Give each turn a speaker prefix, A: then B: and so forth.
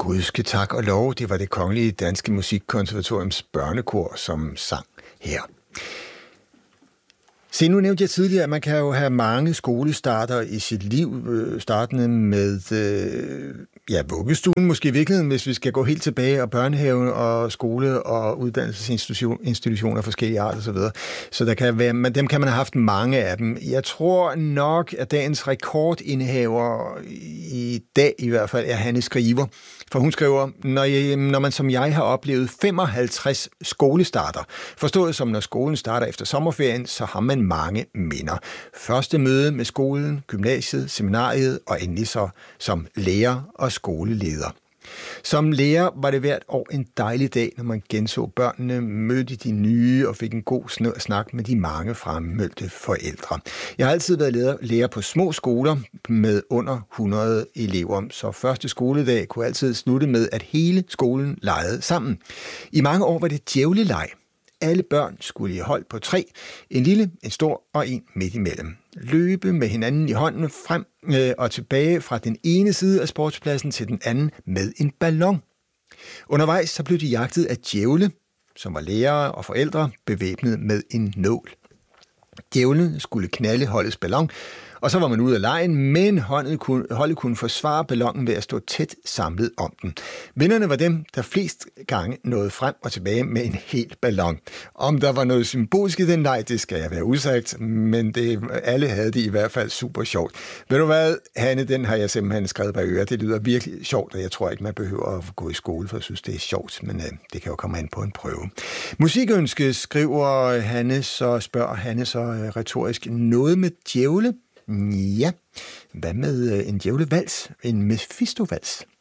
A: gudske tak og lov, det var Det Kongelige Danske Musikkonservatoriums børnekor, som sang her. Se, nu nævnte jeg tidligere, at man kan jo have mange skolestarter i sit liv, startende med vuggestuen måske i virkeligheden, hvis vi skal gå helt tilbage, og børnehaven og skole og uddannelsesinstitutioner af forskellige arter osv. Så der kan være, men dem kan man have haft mange af dem. Jeg tror nok, at dagens rekordindehaver i dag i hvert fald er Hanne Skriver. For hun skriver, når man som jeg har oplevet 55 skolestarter, forstået som når skolen starter efter sommerferien, så har man mange minder. Første møde med skolen, gymnasiet, seminariet og endelig så som lærer og skoleleder. Som lærer var det hvert år en dejlig dag, når man genså børnene, mødte de nye og fik en god snak med de mange fremmødte forældre. Jeg har altid været lærer på små skoler med under 100 elever, så første skoledag kunne altid slutte med, at hele skolen legede sammen. I mange år var det djævleleg. Alle børn skulle i hold på 3, en lille, en stor og en midt imellem. Løbe med hinanden i hånden frem og tilbage fra den ene side af sportspladsen til den anden med en ballon. Undervejs så blev de jagtet af djævle, som var lærere og forældre, bevæbnet med en nål. Djævlen skulle knalde holdets ballon, og så var man ude af legen, men holdet kunne forsvare ballonen ved at stå tæt samlet om den. Vinderne var dem, der flest gange nåede frem og tilbage med en hel ballon. Om der var noget symbolsk i den leg, det skal jeg være usagt, men alle havde det i hvert fald super sjovt. Ved du hvad, Hanne, den har jeg simpelthen skrevet på øret. Det lyder virkelig sjovt, og jeg tror ikke, man behøver at gå i skole, for jeg synes, det er sjovt, men det kan jo komme an på en prøve. Musikønske skriver Hanne, så spørger Hanne så retorisk, noget med djævle? Ja, hvad med en djævlevals? En Mephisto-vals?